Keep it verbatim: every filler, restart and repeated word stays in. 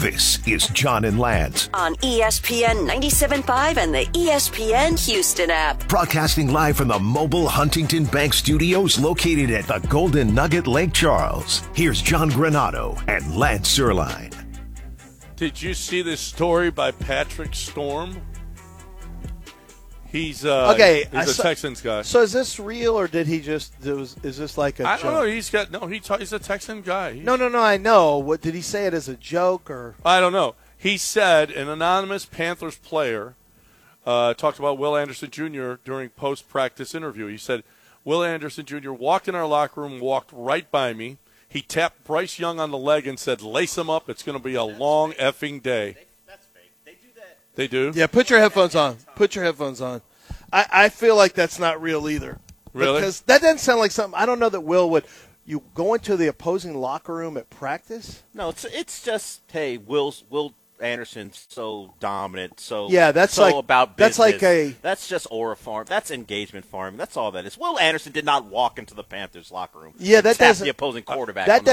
This is John and Lance on E S P N ninety-seven point five and the E S P N Houston app. Broadcasting live from the mobile Huntington Bank Studios located at the Golden Nugget Lake Charles. Here's John Granado and Lance Zierlein. Did you see this story by Patrick Storm? He's uh, okay. He's a saw, Texans guy. So is this real, or did he just? Was, is this like a I joke? don't know. He's got no. He ta- he's a Texan guy. He's, no, no, no. I know. What did he say it as a joke or? I don't know. He said an anonymous Panthers player uh, talked about Will Anderson Junior during post-practice interview. He said Will Anderson Junior walked in our locker room, walked right by me. He tapped Bryce Young on the leg and said, "Lace him up. It's going to be a long effing day." They do? Yeah, put your headphones on. Put your headphones on. I, I feel like that's not real either. Really? Because that doesn't sound like something. I don't know that Will would. You go into the opposing locker room at practice? No, it's it's just, hey, Will's, Will Anderson's so dominant, so yeah, that's so like, about business. That's like a. That's just aura farm. That's engagement farming. That's all that is. Will Anderson did not walk into the Panthers locker room. Yeah, that tap doesn't. the opposing quarterback. That on the